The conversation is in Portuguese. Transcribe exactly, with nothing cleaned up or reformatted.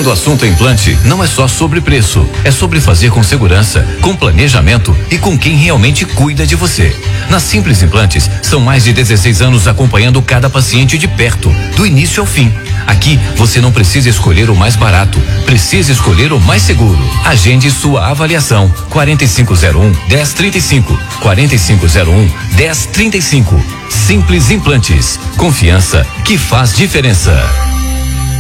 Quando o assunto é implante, não é só sobre preço, é sobre fazer com segurança, com planejamento e com quem realmente cuida de você. Na Simples Implantes, são mais de dezesseis anos acompanhando cada paciente de perto, do início ao fim. Aqui, você não precisa escolher o mais barato, precisa escolher o mais seguro. Agende sua avaliação. quarenta e cinco zero um, dez trinta e cinco. quarenta e cinco zero um, dez trinta e cinco. Simples Implantes. Confiança que faz diferença.